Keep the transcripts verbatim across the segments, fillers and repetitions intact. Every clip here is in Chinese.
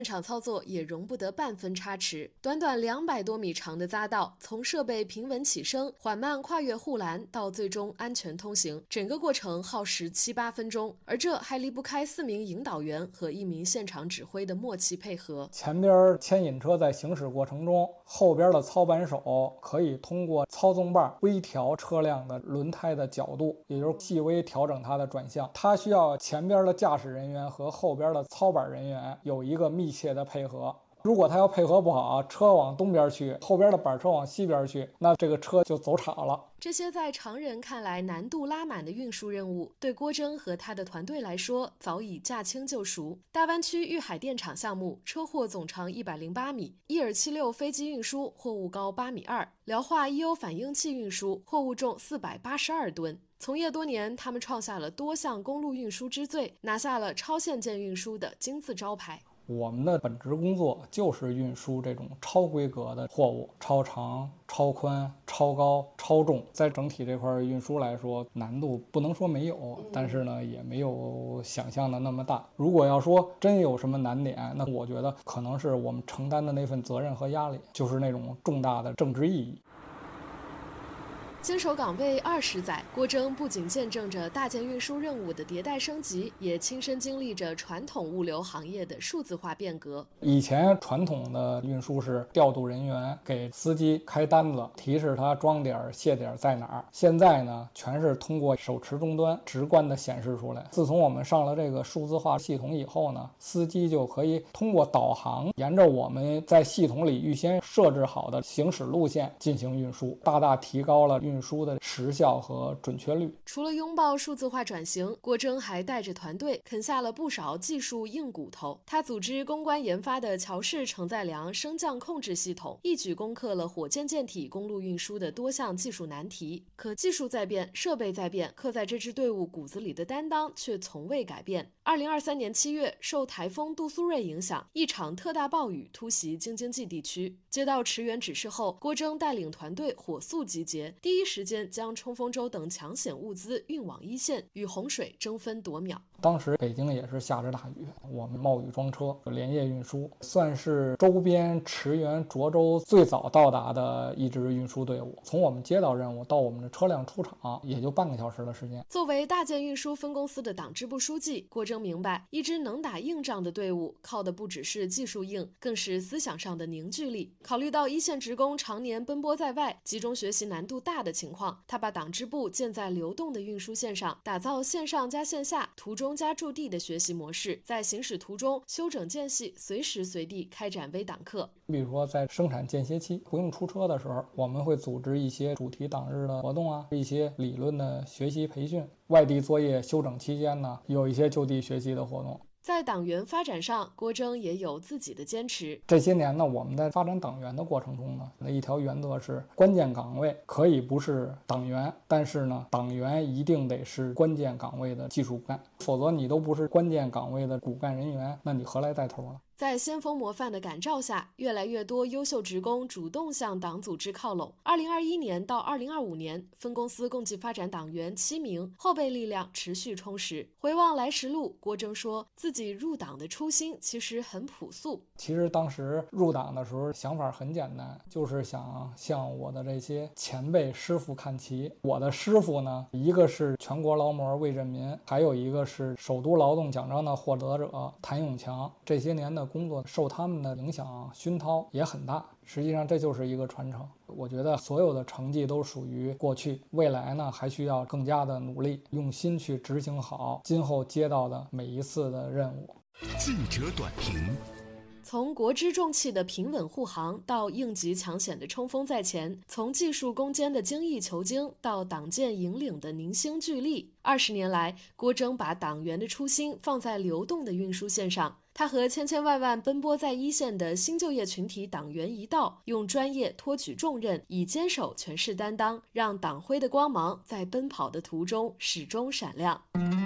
现场操作也容不得半分差池。短短两百多米长的匝道，从设备平稳起升、缓慢跨越护栏到最终安全通行，整个过程耗时七八分钟。而这还离不开四名引导员和一名现场指挥的默契配合。 前边牵引车在行驶过程中，后边的操盘手可以通过操纵棒微调车辆的轮胎的角度，也就是细微调整它的转向。它需要前边的驾驶人员和后边的操板人员有一个密切的配合。如果他要配合不好，车往东边去，后边的板车往西边去，那这个车就走岔了。 这些在常人看来难度拉满的运输任务，对郭征和他的团队来说早已驾轻就熟。大湾区玉海电厂项目车祸总长一百零八米，伊尔七六飞机运输货物高八米二，辽化 E O 反应器运输货物重四百八十二吨。从业多年，他们创下了多项公路运输之最，拿下了超限件运输的金字招牌。 我们的本职工作就是运输这种超规格的货物，超长、超宽、超高、超重。在整体这块运输来说，难度不能说没有，但是呢，也没有想象的那么大。如果要说真有什么难点，那我觉得可能是我们承担的那份责任和压力，就是那种重大的政治意义。 坚守岗位二十载，郭征不仅见证着大件运输任务的迭代升级，也亲身经历着传统物流行业的数字化变革。 以前传统的运输是调度人员给司机开单子，提示他装点卸点在哪儿。现在呢，全是通过手持终端直观的显示出来。自从我们上了这个数字化系统以后呢，司机就可以通过导航，沿着我们在系统里预先设置好的行驶路线进行运输，大大提高了运输的时效和准确率。 除了拥抱数字化转型，郭征还带着团队啃下了不少技术硬骨头。他组织攻关研发的桥式承载梁升降控制系统，一举攻克了火箭舰体公路运输的多项技术难题。可技术在变，设备在变，刻在这支队伍骨子里的担当却从未改变。二零二三年七月，受台风杜苏芮影响，一场特大暴雨突袭京津冀地区。接到驰援指示后，郭征带领团队火速集结，第一时间将冲锋舟等抢险物资运往一线，与洪水争分夺秒。 当时北京也是下着大雨，我们冒雨装车连夜运输，算是周边驰援涿州最早到达的一支运输队伍。从我们接到任务到我们的车辆出厂，也就半个小时的时间。 作为大件运输分公司的党支部书记，郭征明白，一支能打硬仗的队伍，靠的不只是技术硬，更是思想上的凝聚力。考虑到一线职工常年奔波在外，集中学习难度大的情况，他把党支部建在流动的运输线上，打造线上加线下、途中加驻地的学习模式，在行驶途中修整间隙，随时随地开展微党课。 比如说在生产间歇期不用出车的时候，我们会组织一些主题党日的活动啊，一些理论的学习培训。外地作业休整期间呢，有一些就地学习的活动。 在党员发展上，郭征也有自己的坚持。 这些年呢，我们在发展党员的过程中呢，那一条原则是，关键岗位可以不是党员，但是呢，党员一定得是关键岗位的技术干，否则你都不是关键岗位的骨干人员，那你何来带头呢？ 在先锋模范的感召下，越来越多优秀职工主动向党组织靠拢。二零二一年到二零二五年，分公司共计发展党员七名，后备力量持续充实。回望来时路，郭征说自己入党的初心其实很朴素。 其实当时入党的时候想法很简单，就是想向我的这些前辈师傅看齐。我的师傅呢，一个是全国劳模魏振民，还有一个是首都劳动奖章的获得者谭永强。这些年的工作受他们的影响熏陶也很大，实际上这就是一个传承。我觉得所有的成绩都属于过去，未来呢还需要更加的努力，用心去执行好今后接到的每一次的任务。 记者短评。 从国之重器的平稳护航到应急抢险的冲锋在前，从技术攻坚的精益求精到党建引领的凝星聚力，二十年来，郭征把党员的初心放在流动的运输线上。他和千千万万奔波在一线的新就业群体党员一道，用专业托举重任，以坚守诠释担当，让党徽的光芒在奔跑的途中始终闪亮。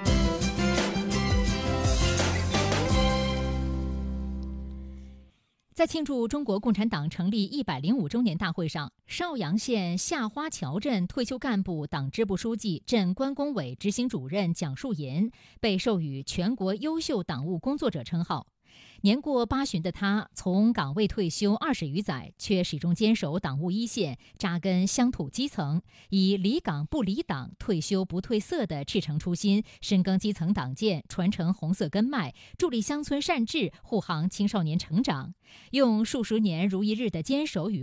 在庆祝中国共产党成立一百零五周年大会上，邵阳县下花桥镇退休干部、党支部书记、镇关工委执行主任蒋树岩被授予全国优秀党务工作者称号。 年过八旬的他，从岗位退休二十余载，却始终坚守党务一线，扎根乡土基层，以离岗不离党、退休不褪色的赤诚初心，深耕基层党建，传承红色根脉，助力乡村善治，护航青少年成长，用数十年如一日的坚守与